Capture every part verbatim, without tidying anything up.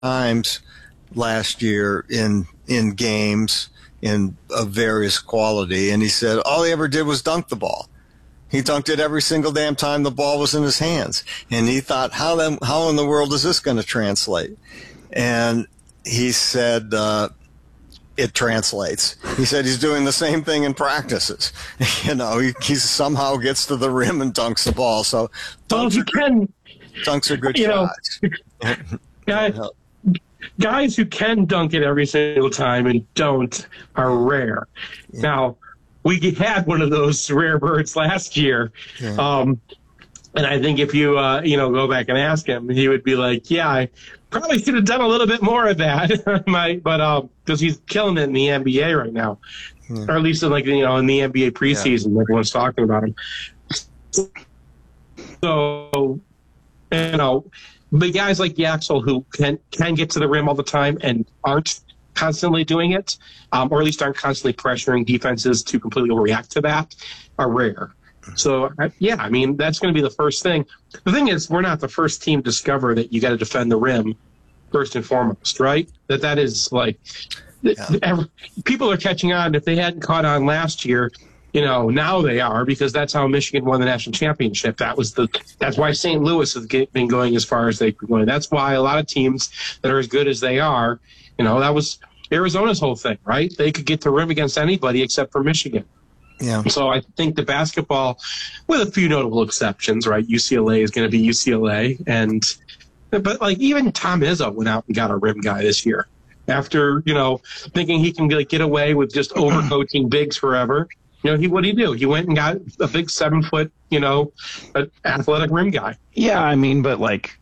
times last year in in games in of various quality, and he said all he ever did was dunk the ball. He dunked it every single damn time the ball was in his hands, and he thought, how then, how in the world is this going to translate? And he said, uh, it translates. He said he's doing the same thing in practices. You know, he, he somehow gets to the rim and dunks the ball. So well, dunks, you are, can, dunks are good you shots. Know, guys, guys who can dunk it every single time and don't are rare. Yeah. Now, we had one of those rare birds last year. Yeah. Um, and I think if you, uh, you know, go back and ask him, he would be like, yeah, I probably should have done a little bit more of that. My, but, um, cause he's killing it in the N B A right now, yeah. Or at least in like, you know, in the N B A preseason, yeah. Everyone's talking about him. So, you know, but guys like Yaxel who can, can get to the rim all the time and aren't constantly doing it, um, or at least aren't constantly pressuring defenses to completely react to that, are rare. So, yeah, I mean, that's going to be the first thing. The thing is, we're not the first team to discover that you got to defend the rim first and foremost, right? That that is like, yeah. every, people are catching on. If they hadn't caught on last year, you know, now they are, because that's how Michigan won the national championship. That was the. That's why Saint Louis has been going as far as they've been going. That's why a lot of teams that are as good as they are, you know, that was Arizona's whole thing, right? They could get to rim against anybody except for Michigan. Yeah. So I think the basketball, with a few notable exceptions, right? U C L A is going to be U C L A, and but like even Tom Izzo went out and got a rim guy this year after, you know, thinking he can like, get away with just overcoaching bigs forever. You know, he what did he do? He went and got a big seven foot, you know, athletic rim guy. Yeah, I mean, but like,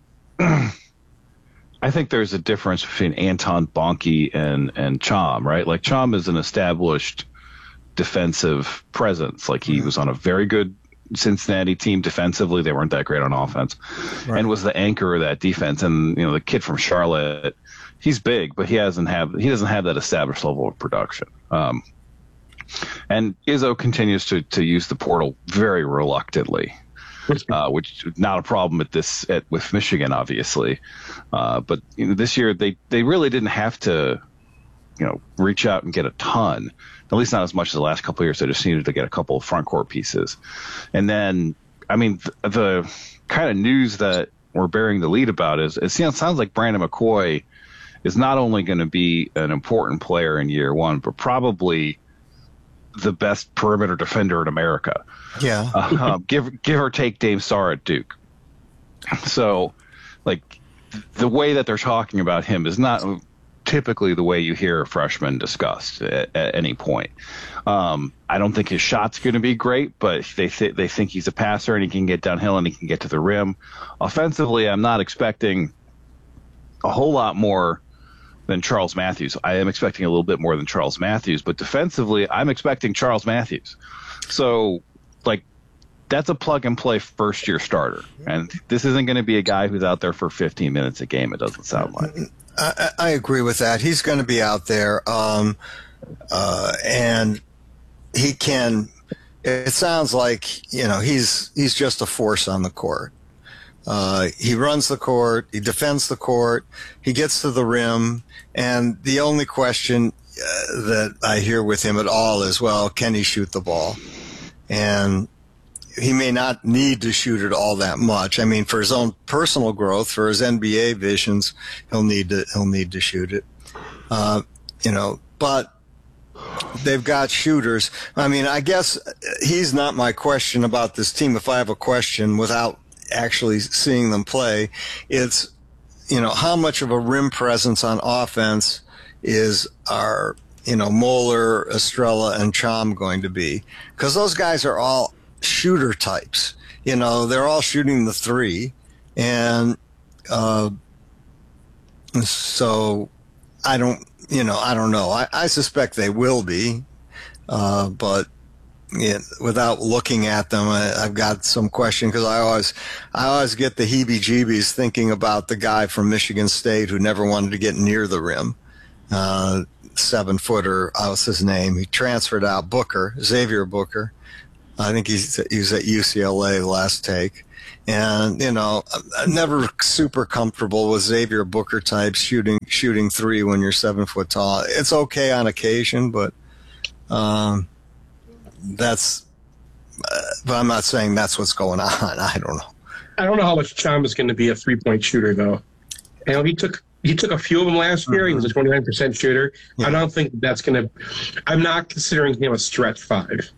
I think there's a difference between Anton Bonke and and Chom, right? Like Chom is an established defensive presence. Like he was on a very good Cincinnati team defensively. They weren't that great on offense, right. And was the anchor of that defense. And you know, the kid from Charlotte, he's big, but he hasn't have he doesn't have that established level of production. Um, and Izzo continues to to use the portal very reluctantly, uh, which is not a problem at this at with Michigan, obviously. Uh, but you know, this year they they really didn't have to, you know, reach out and get a ton. At least not as much as the last couple of years. They just needed to get a couple of front court pieces. And then, I mean, the, the kind of news that we're bearing the lead about is it sounds like Brandon McCoy is not only going to be an important player in year one, but probably the best perimeter defender in America. Yeah. uh, give give or take Dame Sarr at Duke. So, like, the way that they're talking about him is not typically the way you hear a freshman discussed at, at any point. Um, I don't think his shot's going to be great, but they th- they think he's a passer and he can get downhill and he can get to the rim. Offensively, I'm not expecting a whole lot more than Charles Matthews. I am expecting a little bit more than Charles Matthews, but defensively, I'm expecting Charles Matthews. So, like, that's a plug-and-play first-year starter. And this isn't going to be a guy who's out there for fifteen minutes a game, it doesn't sound like. I, I agree with that. He's going to be out there, um, uh, and he can. It sounds like, you know, he's he's just a force on the court. Uh, he runs the court, he defends the court, he gets to the rim, and the only question uh, that I hear with him at all is, well, can he shoot the ball? And he may not need to shoot it all that much. I mean, for his own personal growth, for his N B A visions, he'll need to he'll need to shoot it. Uh, you know, but they've got shooters. I mean, I guess he's not my question about this team. If I have a question without actually seeing them play, it's, you know, how much of a rim presence on offense is our, you know, Moeller, Estrella, and Chom going to be? Because those guys are all shooter types. You know, they're all shooting the three, and uh, so I don't, you know, I don't know. I, I suspect they will be, uh, but yeah, without looking at them, I, I've got some question, because I always, I always get the heebie-jeebies thinking about the guy from Michigan State who never wanted to get near the rim. Uh, seven footer, what's his name? He transferred out, Booker, Xavier Booker. I think he's he was at U C L A last take. And, you know, I'm never super comfortable with Xavier Booker types shooting shooting three when you're seven foot tall. It's okay on occasion, but um, that's. Uh, but I'm not saying that's what's going on. I don't know. I don't know how much Cham is going to be a three point shooter though. You know, he took he took a few of them last year. Mm-hmm. He was a twenty-nine percent shooter. Yeah. I don't think that's going to. I'm not considering him a stretch five.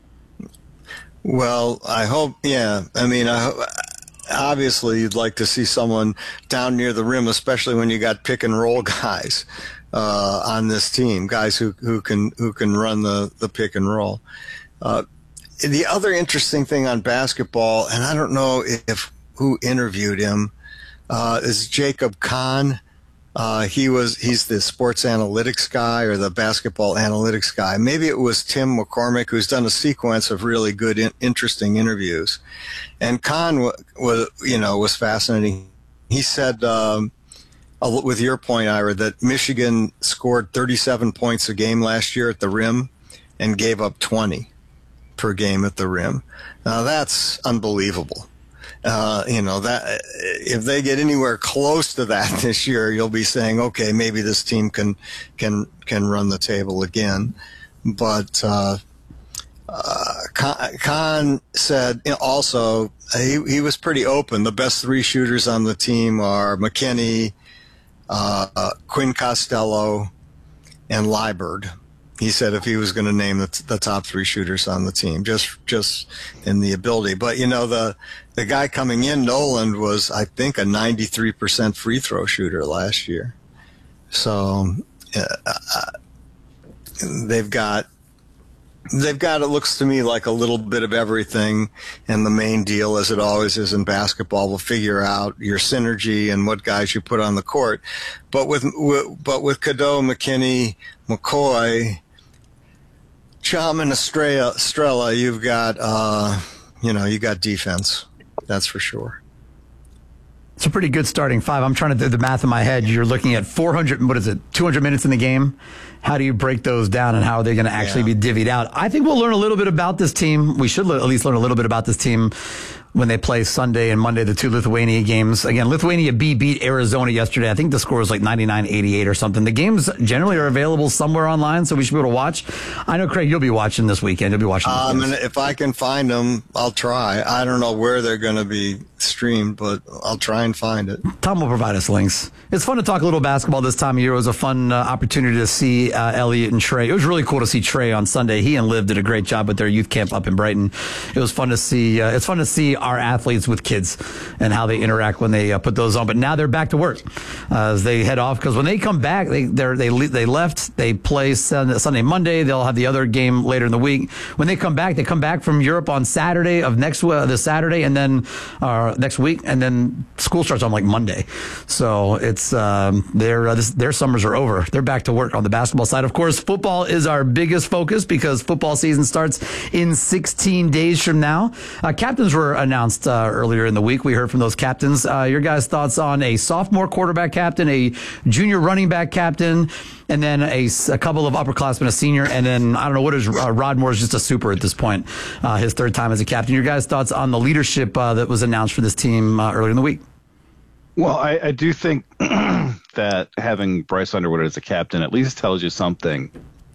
Well, I hope. Yeah, I mean, I hope. Obviously, you'd like to see someone down near the rim, especially when you got pick and roll guys uh, on this team, guys who, who can who can run the, the pick and roll. Uh, the other interesting thing on basketball, and I don't know if who interviewed him, uh, is Jacob Kahn. Uh, he was he's the sports analytics guy or the basketball analytics guy. Maybe it was Tim McCormick, who's done a sequence of really good, in, interesting interviews. And Kahn w- was, you know, was fascinating. He said, um, with your point, Ira, that Michigan scored thirty-seven points a game last year at the rim and gave up twenty per game at the rim. Now that's unbelievable. Uh, you know, that if they get anywhere close to that this year, you'll be saying, okay, maybe this team can can can run the table again. But uh, uh, Kahn said also he he was pretty open. The best three shooters on the team are McKinney, uh, uh, Quinn Costello, and Liburd. He said if he was going to name the, the top three shooters on the team, just just in the ability. But, you know, the the guy coming in, Noland, was, I think, a ninety-three percent free throw shooter last year. So uh, they've got, they've got, it looks to me like a little bit of everything. And the main deal, as it always is in basketball, will figure out your synergy and what guys you put on the court. But with, with but with Cadeau, McKinney, McCoy, Cham and Estrella, Estrella, you've got, uh, you know, you got defense. That's for sure. It's a pretty good starting five. I'm trying to do the math in my head. You're looking at four hundred, what is it, two hundred minutes in the game. How do you break those down and how are they going to actually yeah. be divvied out? I think we'll learn a little bit about this team. We should at least learn a little bit about this team when they play Sunday and Monday, the two Lithuania games. Again, Lithuania B beat Arizona yesterday. I think the score was like ninety-nine eighty-eight or something. The games generally are available somewhere online, so we should be able to watch. I know, Craig, you'll be watching this weekend. You'll be watching this um, and if I can find them, I'll try. I don't know where they're going to be streamed, but I'll try and find it. Tom will provide us links. It's fun to talk a little basketball this time of year. It was a fun uh, opportunity to see uh, Elliot and Trey. It was really cool to see Trey on Sunday. He and Liv did a great job with their youth camp up in Brighton. It was fun to see. Uh, it's fun to see our athletes with kids and how they interact when they uh, put those on. But now they're back to work uh, as they head off, because when they come back, they they're, they they left. They play Sunday, Sunday, Monday. They'll have the other game later in the week. When they come back, they come back from Europe on Saturday of next uh, this Saturday, and then uh, next week, and then school starts on like Monday. So it's um, their uh, this, their summers are over. They're back to work on the basketball side. Of course, football is our biggest focus because football season starts in sixteen days from now. Uh, captains were announced uh, earlier in the week. We heard from those captains. Uh, your guys' thoughts on a sophomore quarterback captain, a junior running back captain, and then a, a couple of upperclassmen, a senior, and then I don't know what is uh, Rod Moore is just a super at this point. Uh, his third time as a captain. Your guys' thoughts on the leadership uh, that was announced for this team uh, earlier in the week? Well, I, I do think that having Bryce Underwood as a captain at least tells you something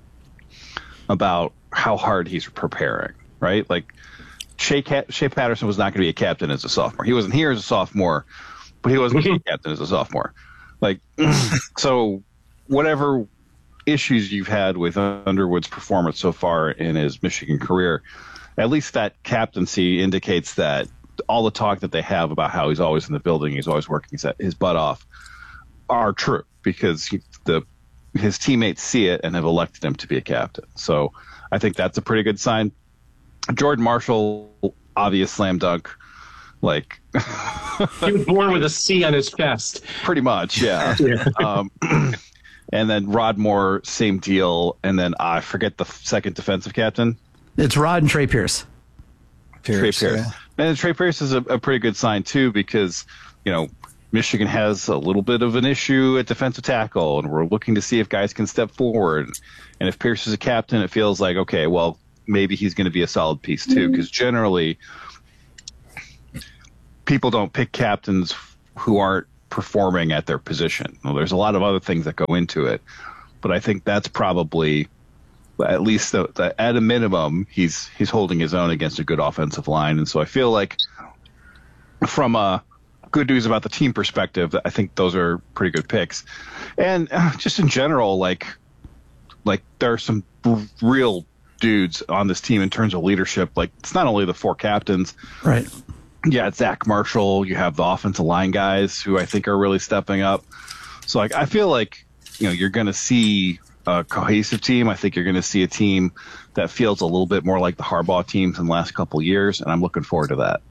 about how hard he's preparing, right? Like Shea, Shea Patterson was not going to be a captain as a sophomore. He wasn't here as a sophomore, but he wasn't a captain as a sophomore. Like, so whatever issues you've had with Underwood's performance so far in his Michigan career, at least that captaincy indicates that all the talk that they have about how he's always in the building, he's always working his, his butt off, are true, because he, the his teammates see it and have elected him to be a captain. So I think that's a pretty good sign. Jordan Marshall, obvious slam dunk. Like he was born with a C on his chest. Pretty much, yeah. yeah. Um, and then Rod Moore, same deal. And then I forget the second defensive captain. It's Rod and Trey Pierce. Pierce Trey Pierce. Yeah. And Trey Pierce is a, a pretty good sign too, because, you know, Michigan has a little bit of an issue at defensive tackle, and we're looking to see if guys can step forward. And if Pierce is a captain, it feels like, okay, well, maybe he's going to be a solid piece too, because generally people don't pick captains who aren't performing at their position. Well, there's a lot of other things that go into it, but I think that's probably, at least the, the, at a minimum, he's he's holding his own against a good offensive line. And so I feel like from a good news about the team perspective, I think those are pretty good picks. And uh, just in general, like like there are some real dudes on this team in terms of leadership. Like, it's not only the four captains. Right. Yeah, it's Zach Marshall. You have the offensive line guys who I think are really stepping up. So, like, I feel like, you know, you're going to see a cohesive team. I think you're going to see a team that feels a little bit more like the Harbaugh teams in the last couple of years, and I'm looking forward to that.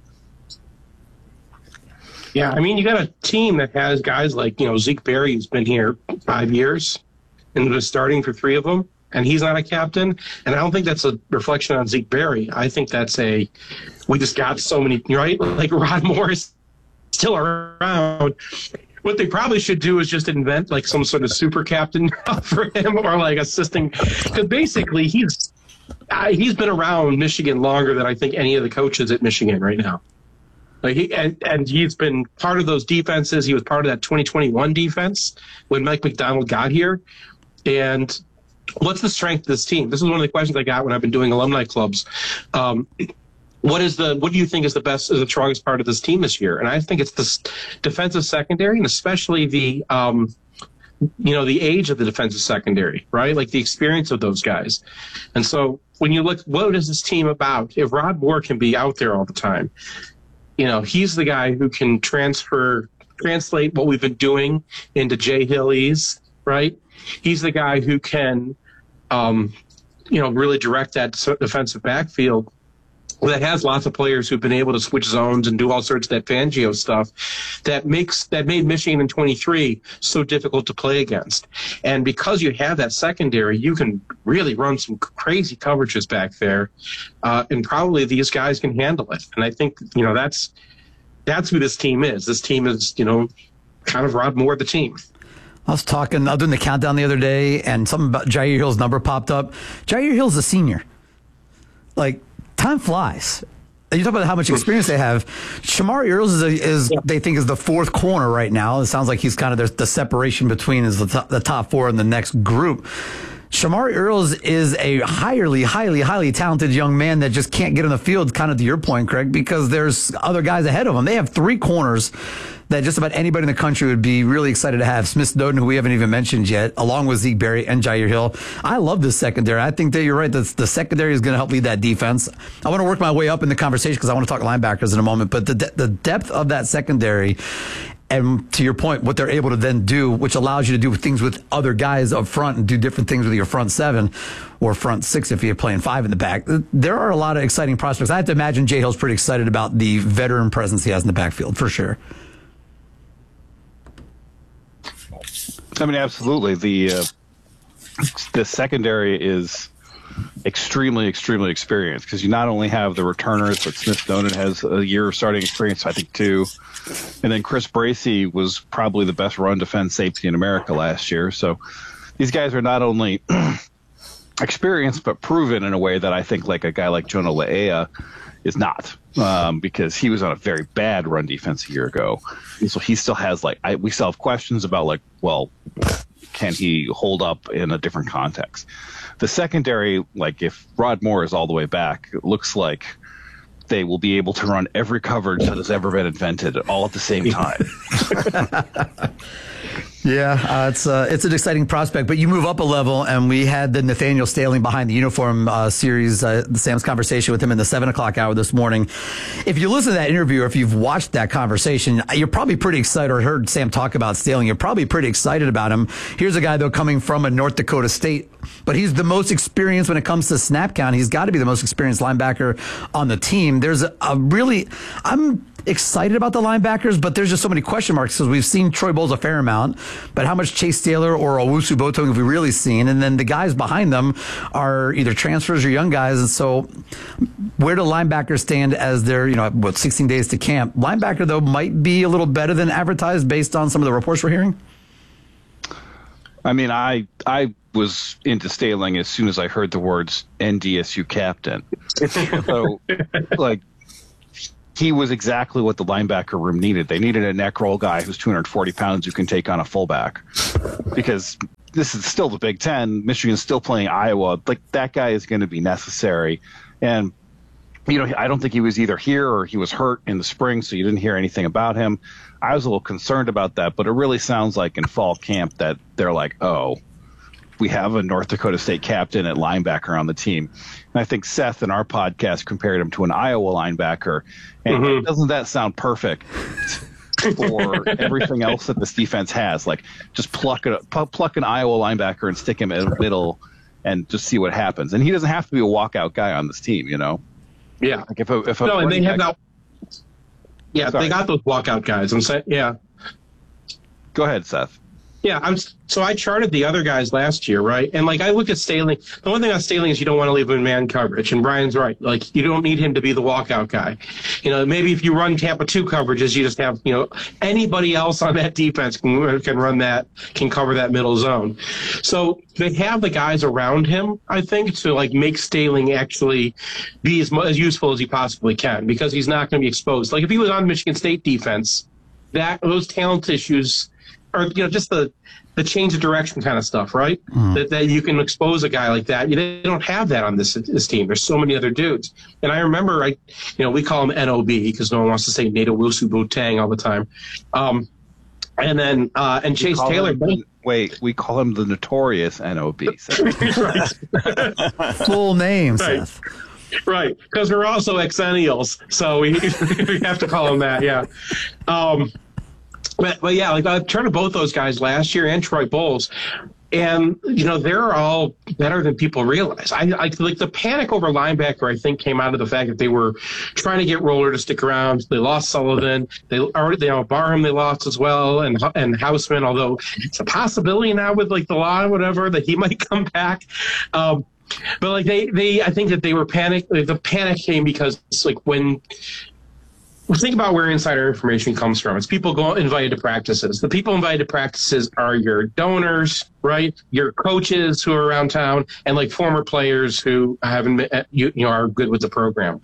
Yeah, I mean, you got a team that has guys like, you know, Zeke Berry, who's been here five years and was starting for three of them, and he's not a captain. And I don't think that's a reflection on Zeke Berry. I think that's a, we just got so many, right? Like Rod Moore is still around. What they probably should do is just invent like some sort of super captain for him, or like assisting, because basically he's uh, he's been around Michigan longer than I think any of the coaches at Michigan right now. Like he, and, and he's been part of those defenses. He was part of that twenty twenty-one defense when Mike McDonald got here. And what's the strength of this team? This is one of the questions I got when I've been doing alumni clubs. Um, what is the what do you think is the best, is the strongest part of this team this year? And I think it's the defensive secondary, and especially the um, you know the age of the defensive secondary, right? Like the experience of those guys. And so when you look, what is this team about? If Rod Moore can be out there all the time, you know, he's the guy who can transfer, translate what we've been doing into Jay Hillies, right? He's the guy who can, um, you know, really direct that defensive backfield that has lots of players who've been able to switch zones and do all sorts of that Fangio stuff that makes, that made Michigan in twenty-three so difficult to play against. And because you have that secondary, you can really run some crazy coverages back there. Uh, and probably these guys can handle it. And I think, you know, that's, that's who this team is. This team is, you know, kind of Rod Moore, the team. I was talking, I was doing the countdown the other day, and something about Jair Hill's number popped up. Jair Hill's a senior. Like, time flies. And you talk about how much experience they have. Shamari Earls is, a, is yeah. they think, is the fourth corner right now. It sounds like he's kind of, there's the separation between is the top, the top four and the next group. Shamari Earls is a highly, highly, highly talented young man that just can't get on the field, kind of to your point, Craig, because there's other guys ahead of him. They have three corners that just about anybody in the country would be really excited to have. Smith Snowden, who we haven't even mentioned yet, along with Zeke Berry and Jair Hill. I love this secondary. I think that you're right. The, the secondary is going to help lead that defense. I want to work my way up in the conversation because I want to talk linebackers in a moment. But the the depth of that secondary, and to your point, what they're able to then do, which allows you to do things with other guys up front and do different things with your front seven or front six if you're playing five in the back. There are a lot of exciting prospects. I have to imagine Jay Hill's pretty excited about the veteran presence he has in the backfield, for sure. I mean, absolutely. The uh, the secondary is extremely, extremely experienced because you not only have the returners, but Smith Snowden has a year of starting experience, I think, too. And then Chris Bracey was probably the best run defense safety in America last year. So these guys are not only experienced, but proven in a way that I think like a guy like Jonah Le'ea is not, um, because he was on a very bad run defense a year ago. And so he still has like, I, we still have questions about like, well, can he hold up in a different context? The secondary, like if Rod Moore is all the way back, it looks like they will be able to run every coverage that has ever been invented all at the same time. Yeah, uh, it's uh, it's an exciting prospect, but you move up a level, and we had the Nathaniel Staling Behind the Uniform uh, series, uh, Sam's conversation with him in the seven o'clock hour this morning. If you listen to that interview, or if you've watched that conversation, you're probably pretty excited, or heard Sam talk about Staling, you're probably pretty excited about him. Here's a guy, though, coming from a North Dakota State, but he's the most experienced when it comes to snap count. He's got to be the most experienced linebacker on the team. There's a, a really, I'm excited about the linebackers, but there's just so many question marks because we've seen Troy Bowles a fair amount, but how much Chase Taylor or Owusu Boateng have we really seen? And then the guys behind them are either transfers or young guys. And so where do linebackers stand as they're, you know, what, sixteen days to camp? Linebacker, though, might be a little better than advertised based on some of the reports we're hearing. I mean, I I was into Staling as soon as I heard the words N D S U captain. So, like, he was exactly what the linebacker room needed. They needed a neck roll guy who's two hundred forty pounds who can take on a fullback, because this is still the Big Ten. Michigan's still playing Iowa. Like, that guy is going to be necessary. And, you know, I don't think he was either here or he was hurt in the spring, so you didn't hear anything about him. I was a little concerned about that, but it really sounds like in fall camp that they're like, oh, we have a North Dakota State captain at linebacker on the team. And I think Seth in our podcast compared him to an Iowa linebacker. And mm-hmm. doesn't that sound perfect for everything else that this defense has? Like, just pluck, a, pluck an Iowa linebacker and stick him in the middle and just see what happens. And he doesn't have to be a walkout guy on this team, you know? Yeah. Like if a, if a no, and they have back, got, yeah, Sorry. they got those walkout guys. I'm saying, yeah. Go ahead, Seth. Yeah, I'm, so I charted the other guys last year, right? And, like, I look at Staling. The one thing about Staling is you don't want to leave him in man coverage, and Brian's right. Like, you don't need him to be the walkout guy. You know, maybe if you run Tampa two coverages, you just have, you know, anybody else on that defense can, can run that, can cover that middle zone. So they have the guys around him, I think, to, like, make Staling actually be as, as useful as he possibly can, because he's not going to be exposed. Like, if he was on Michigan State defense, that those talent issues – or, you know, just the, the change of direction kind of stuff, right? Mm. That, that you can expose a guy like that. You, they don't have that on this this team. There's so many other dudes. And I remember, I, you know, we call him N O B because no one wants to say Nato Wusu Boateng all the time. Um, and then, uh, and Chase Taylor. Him, wait, we call him the notorious N O B. Full name, right. Seth. Right, because we're also exennials, so we, we have to call him that, yeah. Um, But, but yeah, like I turned to both those guys last year and Troy Bowles, and you know they're all better than people realize. I, I like the panic over linebacker. I think came out of the fact that they were trying to get Roller to stick around. They lost Sullivan. They already they know Barham they lost as well, and and Houseman. Although it's a possibility now with like the law or whatever that he might come back. Um, but like they they I think that they were panicked. Like, the panic came because it's like when. Well, think about where insider information comes from. It's people go invited to practices. The people invited to practices are your donors, right? Your coaches who are around town, and like former players who haven't, you, you know, are good with the program.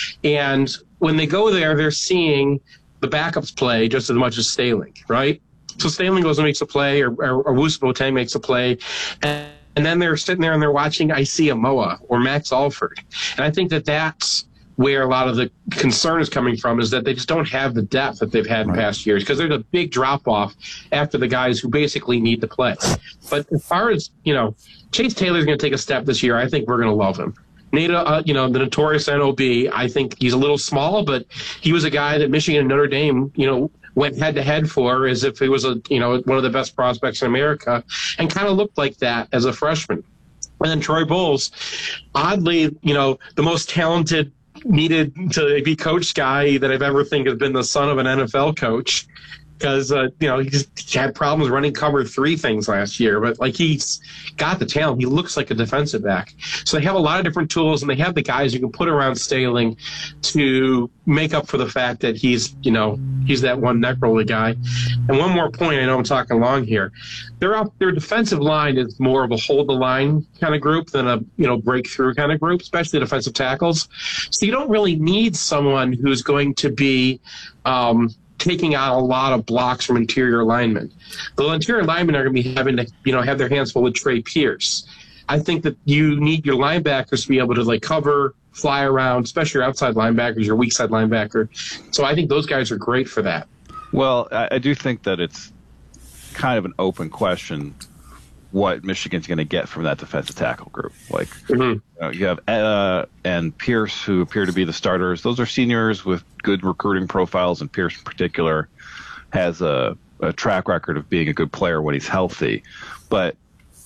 And when they go there, they're seeing the backups play just as much as Staling, right? So Staling goes and makes a play, or or, or Wusu Boateng makes a play, and, and then they're sitting there and they're watching Isaiah Moa or Max Alford. And I think that that's where a lot of the concern is coming from, is that they just don't have the depth that they've had in past years, because there's a big drop off after the guys who basically need to play. But as far as, you know, Chase Taylor's going to take a step this year. I think we're going to love him. Nada, uh, you know, the notorious N O B, I think he's a little small, but he was a guy that Michigan and Notre Dame, you know, went head to head for as if he was a, you know, one of the best prospects in America, and kind of looked like that as a freshman. And then Troy Bowles, oddly, you know, the most talented, needed to be coach guy that I've ever think has been the son of an N F L coach, because uh, you know he just had problems running cover three things last year, but like he's got the talent. He looks like a defensive back. So they have a lot of different tools, and they have the guys you can put around Staling to make up for the fact that he's, you know, he's that one neck roller guy. And one more point, I know I'm talking long here. Their their defensive line is more of a hold the line kind of group than a, you know, breakthrough kind of group, especially defensive tackles. So you don't really need someone who's going to be um, taking out a lot of blocks from interior linemen. The interior linemen are going to be having to, you know, have their hands full with Trey Pierce. I think that you need your linebackers to be able to like cover, fly around, especially your outside linebackers, your weak side linebacker. So I think those guys are great for that. Well, I, I do think that it's kind of an open question what Michigan's going to get from that defensive tackle group. Like, mm-hmm. you know, you have Etta and Pierce, who appear to be the starters. Those are seniors with good recruiting profiles, and Pierce in particular has a, a track record of being a good player when he's healthy. But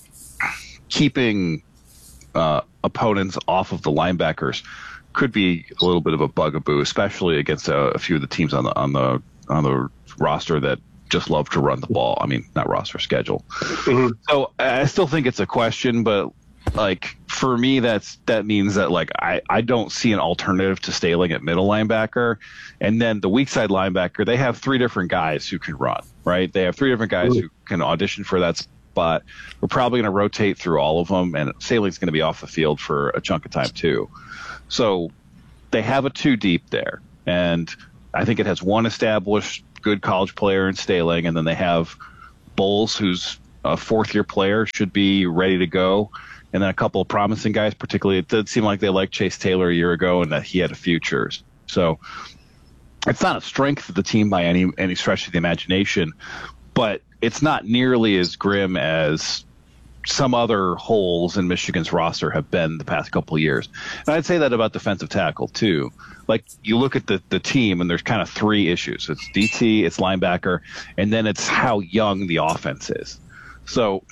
keeping uh, opponents off of the linebackers could be a little bit of a bugaboo, especially against a, a few of the teams on the on the on the roster that just love to run the ball. I mean, not roster, schedule. Mm-hmm. So I still think it's a question, but like for me, that's that means that like I, I don't see an alternative to Staling at middle linebacker. And then the weak side linebacker, they have three different guys who can run, right? They have three different guys mm-hmm. who can audition for that but we're probably going to rotate through all of them, and Sailing's going to be off the field for a chunk of time too. So they have a two deep there, and I think it has one established good college player in Staling, and then they have Bowles, who's a fourth-year player, should be ready to go, and then a couple of promising guys. Particularly, it did seem like they liked Chase Taylor a year ago, and that he had a future. So it's not a strength of the team by any any stretch of the imagination, but it's not nearly as grim as some other holes in Michigan's roster have been the past couple of years. And I'd say that about defensive tackle too. Like, you look at the, the team, and there's kind of three issues. It's D T, it's linebacker, and then it's how young the offense is. So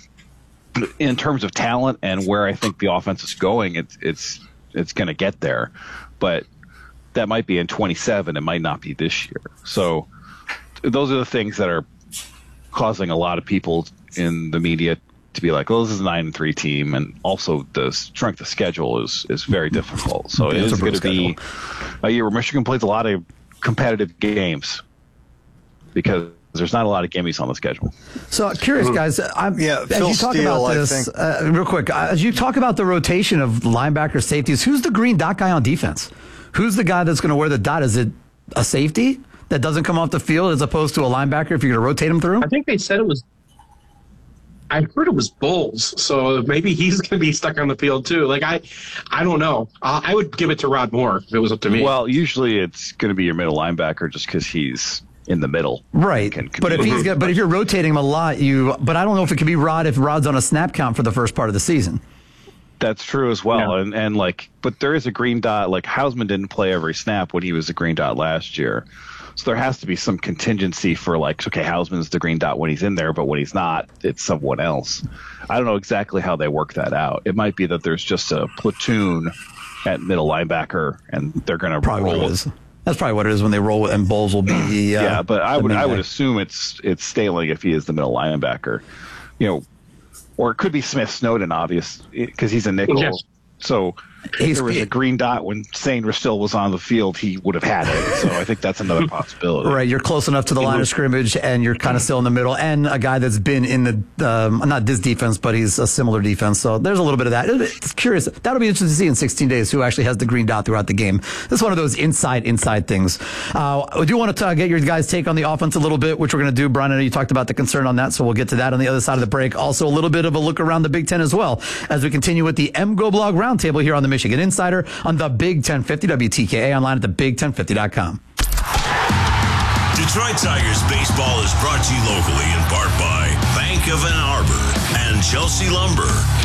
in terms of talent and where I think the offense is going, it's it's it's going to get there. But that might be in twenty-seven. It might not be this year. So those are the things that are causing a lot of people in the media to be like, "Oh, this is a nine and three team," and also the strength of schedule is is very difficult. So it is going to be a year where Michigan plays a lot of competitive games because there's not a lot of gimmies on the schedule. So curious, guys. I'm, Yeah, as Phil you talk Steele, about I this, think- uh, real quick, uh, as you talk about the rotation of linebacker safeties, who's the green dot guy on defense? Who's the guy that's going to wear the dot? Is it a safety that doesn't come off the field as opposed to a linebacker if you're going to rotate him through? I think they said it was. I heard it was Bowles, so maybe he's going to be stuck on the field too. Like I, I don't know. Uh, I would give it to Rod Moore if it was up to me. Well, usually it's going to be your middle linebacker just because he's in the middle. Right. Can- can But if be- he's got, but if you're rotating him a lot, you. But I don't know if it could be Rod if Rod's on a snap count for the first part of the season. That's true as well. Yeah. And and like, but there is a green dot. Like, Hausman didn't play every snap when he was a green dot last year. So there has to be some contingency for, like, okay, Hausman's the green dot when he's in there, but when he's not, it's someone else. I don't know exactly how they work that out. It might be that there's just a platoon at middle linebacker, and they're going to Probably roll. what it is. That's probably what it is when they roll with, and Bowles will be the. Uh, Yeah, but I the would main I would guy. assume it's it's Staling if he is the middle linebacker, you know, or it could be Smith Snowden, obvious, because he's a nickel. Yes. So if He's- there was a green dot when Sainer still was on the field, he would have had it. So I think that's another possibility. Right, you're close enough to the line of scrimmage, and you're kind of still in the middle, and a guy that's been in the um, not this defense, but he's a similar defense. So there's a little bit of that. It's curious. That'll be interesting to see in sixteen days who actually has the green dot throughout the game. This is one of those inside inside things. Uh, I do want to uh, get your guys' take on the offense a little bit, which we're going to do. Brian, I know you talked about the concern on that, so we'll get to that on the other side of the break. Also, a little bit of a look around the Big Ten as well as we continue with the M Go Blog Roundtable here on the Michigan Insider on the Big ten fifty W T K A online at the big ten fifty dot com. Detroit Tigers baseball is brought to you locally in part by Bank of Ann Arbor and Chelsea Lumber.